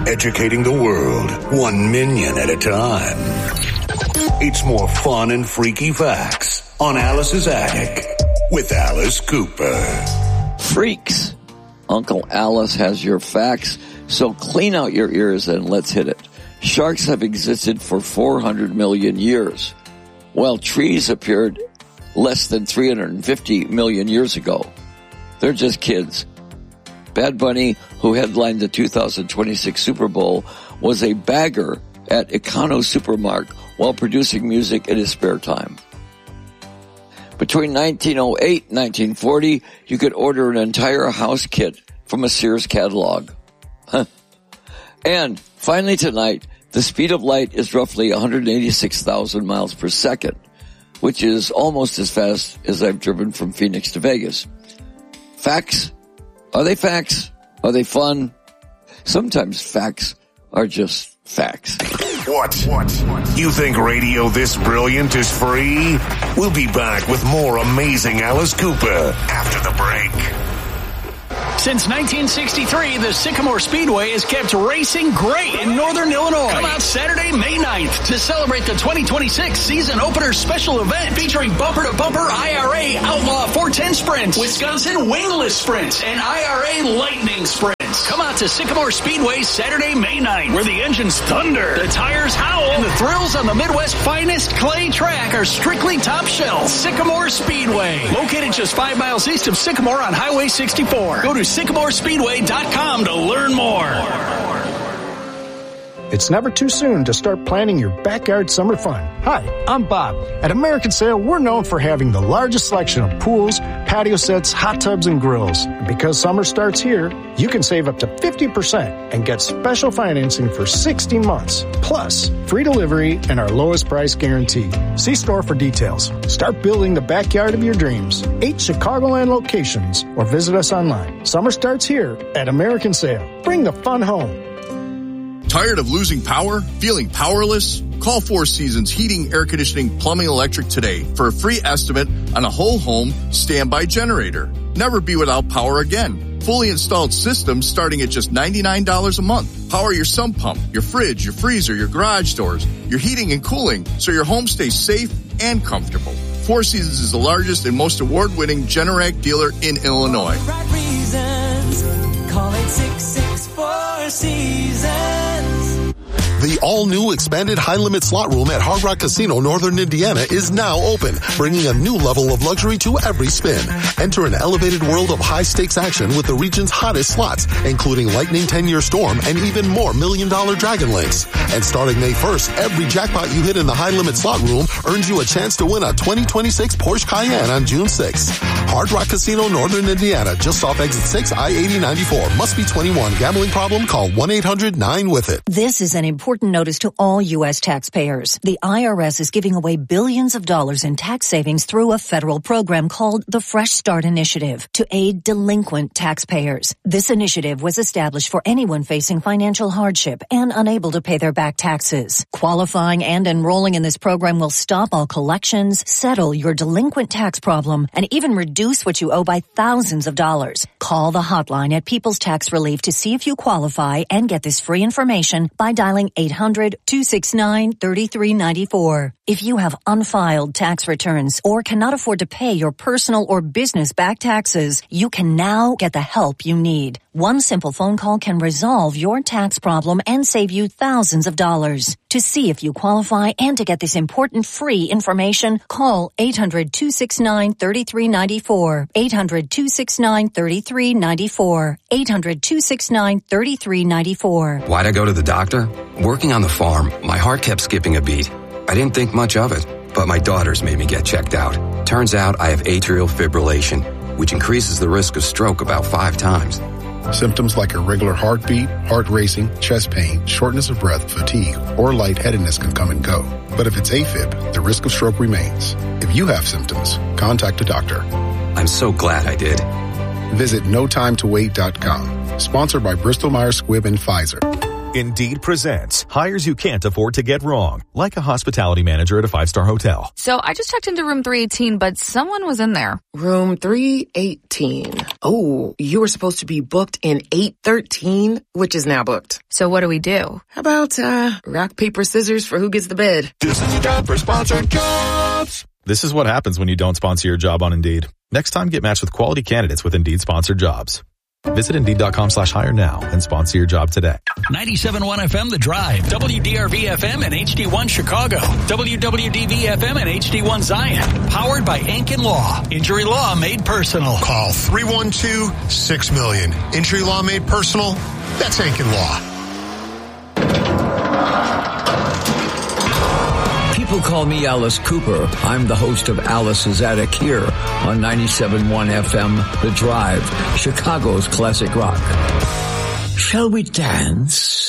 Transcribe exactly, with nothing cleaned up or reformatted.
educating the world, one minion at a time. It's more fun and freaky facts on Alice's Attic with Alice Cooper. Freaks. Uncle Alice has your facts, so clean out your ears and let's hit it. Sharks have existed for four hundred million years, while trees appeared less than three hundred fifty million years ago. They're just kids. Bad Bunny, who headlined the two thousand twenty-six Super Bowl, was a bagger at Econo Supermarket while producing music in his spare time. Between nineteen oh eight and nineteen forty, you could order an entire house kit from a Sears catalog. Huh. And finally tonight, the speed of light is roughly one hundred eighty-six thousand miles per second, which is almost as fast as I've driven from Phoenix to Vegas. Facts? Are they facts? Are they fun? Sometimes facts are just facts. What? What? You think radio this brilliant is free? We'll be back with more amazing Alice Cooper after the break. Since nineteen sixty-three, the Sycamore Speedway has kept racing great in Northern Illinois. Come out Saturday, May ninth to celebrate the twenty twenty-six season opener special event featuring bumper-to-bumper I R A Outlaw four ten sprints, Wisconsin wingless sprints, and I R A Lightning sprints. Come out to Sycamore Speedway Saturday, May ninth, where the engines thunder, the tires howl, and the thrills on the Midwest's finest clay track are strictly top shelf. Sycamore Speedway, located just five miles east of Sycamore on Highway sixty-four. Go to sycamore speedway dot com to learn more. It's never too soon to start planning your backyard summer fun. Hi, I'm Bob. At American Sail, we're known for having the largest selection of pools, patio sets, hot tubs, and grills. And because summer starts here, you can save up to fifty percent and get special financing for sixteen months. Plus, free delivery and our lowest price guarantee. See store for details. Start building the backyard of your dreams. Eight Chicagoland locations or visit us online. Summer starts here at American Sail. Bring the fun home. Tired of losing power? Feeling powerless? Call Four Seasons Heating, Air Conditioning, Plumbing, Electric today for a free estimate on a whole home standby generator. Never be without power again. Fully installed systems starting at just ninety-nine dollars a month. Power your sump pump, your fridge, your freezer, your garage doors, your heating and cooling so your home stays safe and comfortable. Four Seasons is the largest and most award-winning Generac dealer in Illinois. Right reasons. Call eight six six four seasons. The all-new expanded high-limit slot room at Hard Rock Casino Northern Indiana is now open, bringing a new level of luxury to every spin. Enter an elevated world of high-stakes action with the region's hottest slots, including Lightning ten-year Storm and even more million-dollar Dragon Links. And starting May first, every jackpot you hit in the high-limit slot room earns you a chance to win a twenty twenty-six Porsche Cayenne on June sixth. Hard Rock Casino Northern Indiana, just off Exit six, I eighty ninety-four. Must be twenty-one. Gambling problem? Call one eight hundred nine with it. This is an important notice to all U S taxpayers. The I R S is giving away billions of dollars in tax savings through a federal program called the Fresh Start Initiative to aid delinquent taxpayers. This initiative was established for anyone facing financial hardship and unable to pay their back taxes. Qualifying and enrolling in this program will stop all collections, settle your delinquent tax problem, and even reduce what you owe by thousands of dollars. Call the hotline at People's Tax Relief to see if you qualify and get this free information by dialing eight hundred, two six nine, three three nine four. If you have unfiled tax returns or cannot afford to pay your personal or business back taxes, you can now get the help you need. One simple phone call can resolve your tax problem and save you thousands of dollars. To see if you qualify and to get this important free information, call eight hundred, two six nine, three three nine four. eight hundred, two six nine, three three nine four. eight hundred, two six nine, three three nine four. Why'd I go to the doctor? Working on the farm, my heart kept skipping a beat. I didn't think much of it, but my daughters made me get checked out. Turns out I have atrial fibrillation, which increases the risk of stroke about five times. Symptoms like irregular heartbeat, heart racing, chest pain, shortness of breath, fatigue, or lightheadedness can come and go. But if it's AFib, the risk of stroke remains. If you have symptoms, contact a doctor. I'm so glad I did. Visit no time to wait dot com. Sponsored by Bristol Myers Squibb and Pfizer. Indeed presents hires you can't afford to get wrong, like a hospitality manager at a five-star hotel. So I just checked into room three eighteen, but someone was in there. Room three eighteen. Oh, you were supposed to be booked in eight thirteen, which is now booked. So what do we do? How about, uh, rock, paper, scissors for who gets the bed? This is your job for sponsored jobs. This is what happens when you don't sponsor your job on Indeed. Next time, get matched with quality candidates with Indeed sponsored jobs. Visit Indeed.com slash hire now and sponsor your job today. ninety-seven point one F M The Drive, W D R V F M and H D one Chicago, W W D V F M and H D one Zion. Powered by Ankin Law. Injury law made personal. Call three one two, six million. Injury law made personal? That's Ankin Law. People call me Alice Cooper. I'm the host of Alice's Attic here on ninety-seven point one F M The Drive, Chicago's classic rock. Shall we dance?